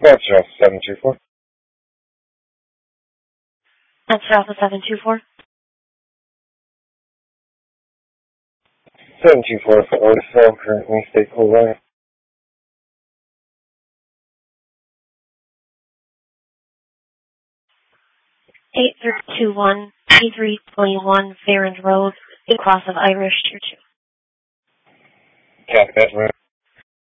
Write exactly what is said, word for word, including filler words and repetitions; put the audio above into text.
That's Alpha seven two four. That's Alpha seven two four. seven two four for Otisville, currently state cool line. eight three two one, eight three two one, Farrand Road, across of Irish Church. Copy that,